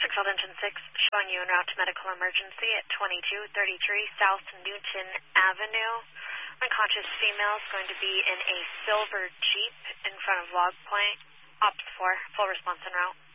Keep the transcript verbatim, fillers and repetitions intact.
Called Engine six, showing you en route to medical emergency at twenty-two thirty-three South Newton Avenue. Unconscious female is going to be in a silver Jeep in front of Log Point. Ops four, full response en route.